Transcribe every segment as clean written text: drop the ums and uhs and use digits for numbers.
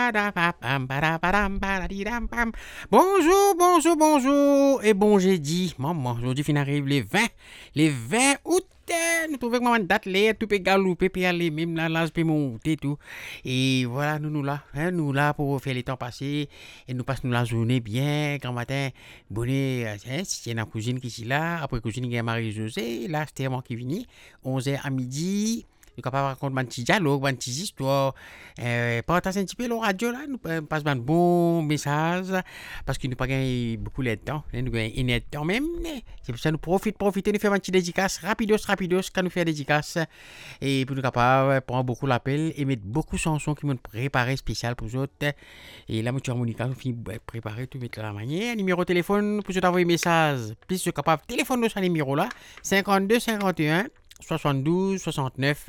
Bonjour, bonjour, bonjour. Et bon, j'ai dit, maman, aujourd'hui, fin arrive les 20 août. Nous trouvons que maman date là, tout peut galouper, puis aller, même là, je peux monter, tout. Et voilà, nous là, nous là pour faire les temps passer. Et nous passons la journée bien, grand matin, bonnet, si c'est la cousine qui est là, après cousine, il y a Marie-Josée, là, c'était moi qui venu, 11h à midi. Nous sommes capable de raconter un petit dialogue, une petite histoire. Partager un petit peu la radio là, nous passons un bon message parce que nous pas gagné beaucoup de temps, nous gagnons un temps même. C'est pour ça que nous profiter de faire une petite dédicace rapidos quand nous faisons dédicace et pour nous capable prendre beaucoup l'appel et mettre beaucoup de chansons qui m'ont préparé spécial pour vous autres. Et là, monsieur Harmonica, nous finissons préparer tout mettre la manière. Numéro de téléphone pour vous envoyer un message. Plus vous capable téléphone de ce numéro là 52 51 72 69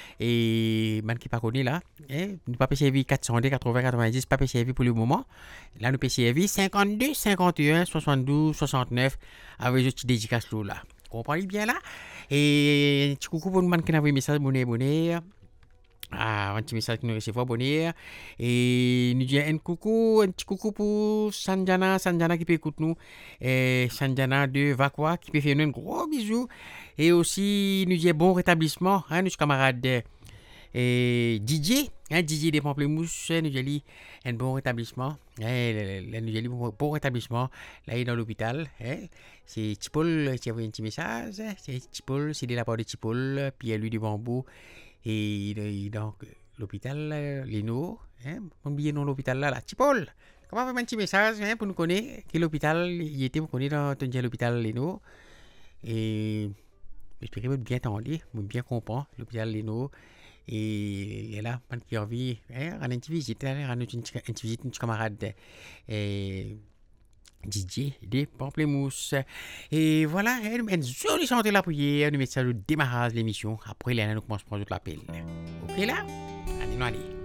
et man qui pas connu là nous pas servir 400 80 90 pas servir pour le moment là nous peut servir 52 51 72 69 avec une petite dédicace là comprenez bien là et petit coucou pour nous man qui n'a envoyé message bonnet un petit message que nous recevons bonheur et nous disons un petit coucou pour Sanjana qui peut écouter nous et Sanjana de Vakwa qui peut faire un gros bisou et aussi nous disons bon rétablissement nos camarades et Didier des Pamplemousses nous disons un bon rétablissement nous disons bon rétablissement là il est dans l'hôpital c'est Tipol qui a envoyé un petit message c'est Tipol c'est de la part de Tipol Pierre-Louis de Bambou et donc l'hôpital Leno mon billet dans l'hôpital là Tipol comment faire un petit message pour nous connaître que l'hôpital il était pour connaître dans l'hôpital Leno et j'espère que vous bien entendu vous bien comprendre l'hôpital Leno et là quand qui envie on a une visite une camarade et Didier des Pamplemousses. Et voilà, une jolie chanter la prière, nous mettons ça au démarrage de l'émission. Après, là, nous commençons à prendre l'appel. Ok là? Allez,